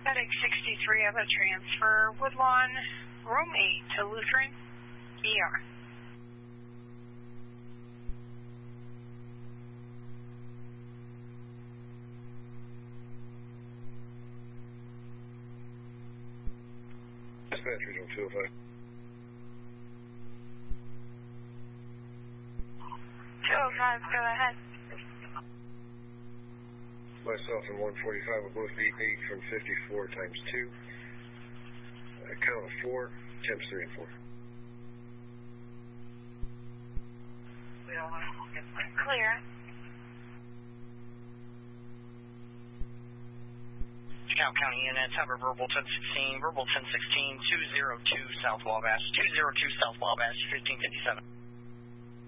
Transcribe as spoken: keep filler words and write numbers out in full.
Medic sixty-three of a transfer Woodlawn, room eight to Lutheran, E R. Dispatch Regional two oh five. two oh five, go ahead. Myself and one forty-five will both be eight from fifty-four times two. Uh, count of four, temps three and four. Clear. Count County units have a verbal ten sixteen, verbal ten sixteen, two oh two South Wabash, two oh two South Wabash, fifteen fifty-seven.